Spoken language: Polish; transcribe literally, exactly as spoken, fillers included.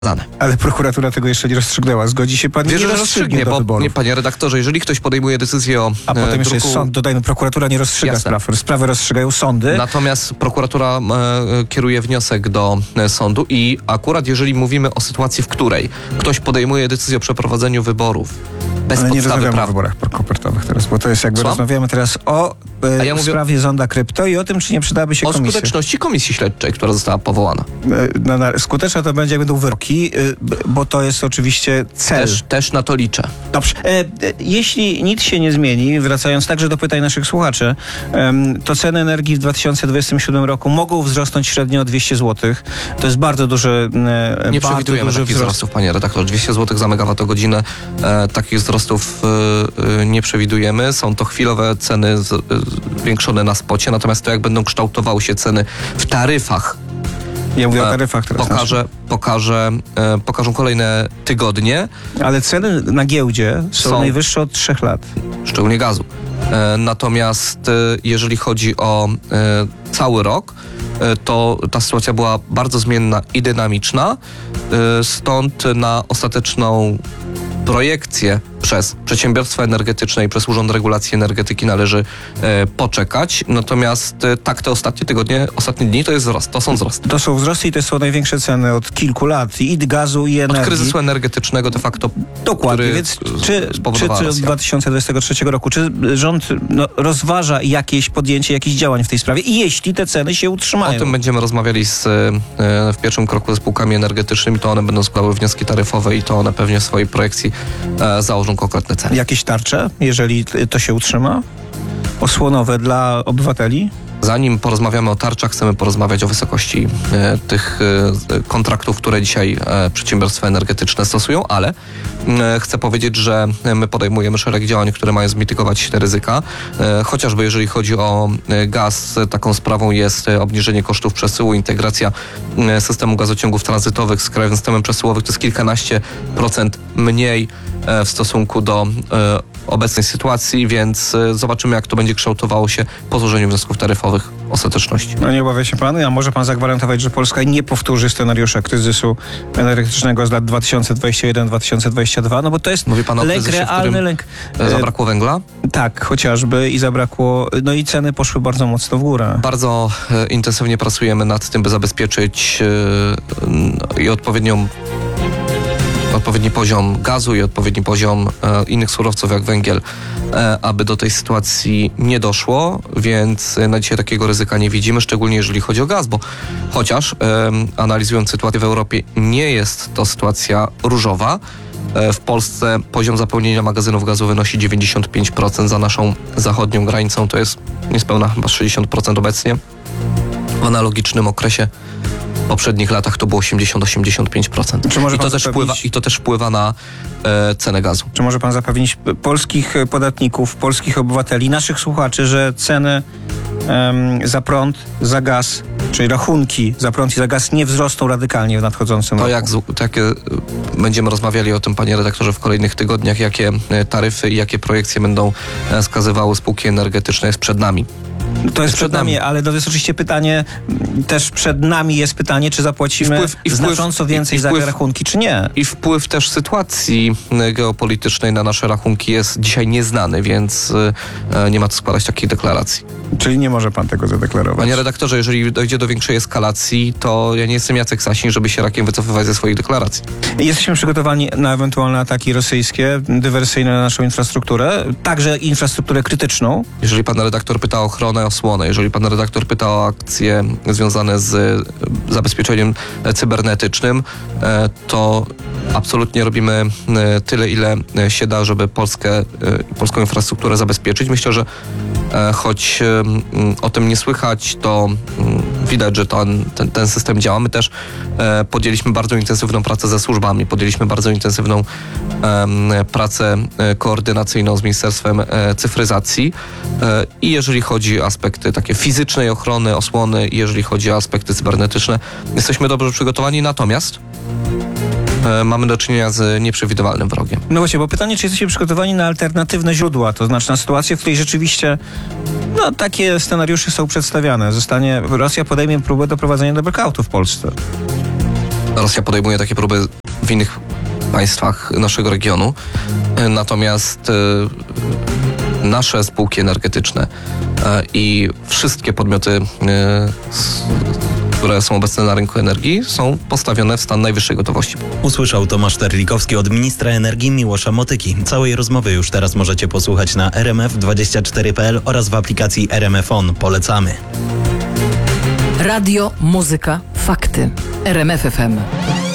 Ale prokuratura tego jeszcze nie rozstrzygnęła. Zgodzi się pan? Wierzę, nie że rozstrzygnie, bo nie, panie redaktorze, jeżeli ktoś podejmuje decyzję o A potem e, jeszcze druku... jest sąd, dodajmy, prokuratura nie rozstrzyga Jasne. spraw. Sprawy rozstrzygają sądy. Natomiast prokuratura e, kieruje wniosek do e, sądu i akurat jeżeli mówimy o sytuacji, w której ktoś podejmuje decyzję o przeprowadzeniu wyborów bez Ale nie podstawy rozmawiamy prawnej. o wyborach kopertowych teraz, bo to jest jakby Co? rozmawiamy teraz o e, A ja mówię- sprawie Zonda Krypto i o tym, czy nie przydałaby się O komisji. skuteczności komisji śledczej, która została powołana. E, No, na, skuteczna to będzie, jak będą wyroki, e, b- bo to jest oczywiście cel. Też, też na to liczę. Dobrze. E, e, jeśli nic się nie zmieni, wracając także do pytań naszych słuchaczy, em, to ceny energii w dwa tysiące dwudziestym siódmym roku mogą wzrosnąć średnio o dwieście złotych. To jest bardzo duży e, Nie bardzo przewidujemy duży takich wzrost. wzrostów, panie redaktorze. dwieście złotych za megawattogodzinę. E, takich wzrostów e, e, nie przewidujemy. Są to chwilowe ceny z, e, zwiększone na spocie, natomiast to jak będą kształtowały się ceny w taryfach, Ja mówię o e, taryfach teraz. pokaże, pokaże, e, pokażą kolejne tygodnie, Ale ceny na giełdzie są, Są. najwyższe od trzech lat. szczególnie gazu. E, natomiast e, jeżeli chodzi o e, cały rok, e, to ta sytuacja była bardzo zmienna i dynamiczna, e, stąd na ostateczną projekcję przez przedsiębiorstwa energetyczne i przez Urząd Regulacji Energetyki należy e, poczekać. Natomiast e, tak, te ostatnie tygodnie, ostatnie dni to jest wzrost, to są wzrosty. To są wzrosty i to są największe ceny od kilku lat. I gazu, i energii. Od kryzysu energetycznego de facto. Dokładnie, który więc czy, czy, spowodowała czy od Rosja. dwa tysiące dwudziestego trzeciego roku, czy rząd no, rozważa jakieś podjęcie jakichś działań w tej sprawie i jeśli te ceny się O utrzymają? tym będziemy rozmawiali z, e, w pierwszym kroku ze spółkami energetycznymi, to one będą składały wnioski taryfowe i to one pewnie w swojej projekcji e, założą konkretne ceny. Jakieś tarcze, jeżeli to się utrzyma? Osłonowe dla obywateli? Zanim porozmawiamy o tarczach, chcemy porozmawiać o wysokości e, tych e, kontraktów, które dzisiaj e, przedsiębiorstwa energetyczne stosują, ale e, chcę powiedzieć, że my podejmujemy szereg działań, które mają zmitygować te ryzyka. E, chociażby jeżeli chodzi o e, gaz, taką sprawą jest e, obniżenie kosztów przesyłu, integracja e, systemu gazociągów tranzytowych z krajowym systemem przesyłowym. To jest kilkanaście procent mniej e, w stosunku do e, obecnej sytuacji, więc e, zobaczymy, jak to będzie kształtowało się po złożeniu wniosków taryfowych ostateczności. No nie obawia się pan, a może pan zagwarantować, że Polska nie powtórzy scenariusza kryzysu energetycznego z lat dwa tysiące dwudziesty pierwszy do dwa tysiące dwudziestego drugiego, no bo to jest Mówi pan o lęk kryzysie, w realny, którym lęk. e, zabrakło węgla? Tak, chociażby i zabrakło, no i ceny poszły bardzo mocno w górę. Bardzo e, intensywnie pracujemy nad tym, by zabezpieczyć e, n- i odpowiednią odpowiedni poziom gazu i odpowiedni poziom e, innych surowców jak węgiel, e, aby do tej sytuacji nie doszło, więc e, na dzisiaj takiego ryzyka nie widzimy, szczególnie jeżeli chodzi o gaz, bo chociaż e, analizując sytuację w Europie, nie jest to sytuacja różowa. E, w Polsce poziom zapełnienia magazynów gazu wynosi dziewięćdziesiąt pięć procent, za naszą zachodnią granicą to jest niespełna chyba sześćdziesiąt procent obecnie. W analogicznym okresie w poprzednich latach to było osiemdziesiąt do osiemdziesięciu pięciu procent. Czy może I to, pan też zapewnić- wpływa, I to też wpływa na e, cenę gazu. Czy może pan zapewnić p- polskich podatników, polskich obywateli, naszych słuchaczy, że ceny em, za prąd, za gaz, czyli rachunki za prąd i za gaz nie wzrosną radykalnie w nadchodzącym To roku? jak, z- to jakie, e, będziemy rozmawiali o tym, panie redaktorze, w kolejnych tygodniach, jakie e, taryfy i jakie projekcje będą e, skazywały spółki energetyczne, jest przed nami. To jest przed nami, ale to jest oczywiście pytanie, m, też przed nami jest pytanie, czy zapłacimy I wpływ- i wpływ- znacząco więcej i- i za wpływ- te rachunki, czy nie? I wpływ też sytuacji e, geopolitycznej na nasze rachunki jest dzisiaj nieznany, więc e, e, nie ma co składać takiej deklaracji. Czyli nie może pan tego zadeklarować. Panie redaktorze, jeżeli dojdzie do większej eskalacji, to ja nie jestem Jacek Sasin, żeby się rakiem wycofywać ze swoich deklaracji. Jesteśmy przygotowani na ewentualne ataki rosyjskie, dywersyjne na naszą infrastrukturę, także infrastrukturę krytyczną. Jeżeli pan redaktor pyta o ochronę, osłonę, jeżeli pan redaktor pyta o akcje związane z e, zabezpieczeniem e, cybernetycznym, e, to absolutnie robimy e, tyle, ile e, się da, żeby Polskę, e, polską infrastrukturę zabezpieczyć. Myślę, że e, choć e, m, o tym nie słychać, to m, widać, że ten, ten, ten system działa. My też e, podjęliśmy bardzo intensywną pracę ze służbami, podjęliśmy bardzo intensywną em, pracę e, koordynacyjną z Ministerstwem e, Cyfryzacji e, i jeżeli chodzi o aspekty takie fizycznej ochrony, osłony i jeżeli chodzi o aspekty cybernetyczne, jesteśmy dobrze przygotowani, natomiast e, mamy do czynienia z nieprzewidywalnym wrogiem. No właśnie, bo pytanie, czy jesteście przygotowani na alternatywne źródła, to znaczy na sytuację, w której rzeczywiście no, takie scenariusze są przedstawiane. Zostanie, Rosja podejmie próbę doprowadzenia do blackoutu w Polsce. Rosja podejmuje takie próby w innych państwach naszego regionu. Natomiast e, nasze spółki energetyczne e, i wszystkie podmioty, e, s, które są obecne na rynku energii, są postawione w stan najwyższej gotowości. Usłyszał Tomasz Terlikowski od ministra energii Miłosza Motyki. Całej rozmowy już teraz możecie posłuchać na r m f dwadzieścia cztery kropka p l oraz w aplikacji R M F On. Polecamy. Radio, muzyka, fakty. R M F F M.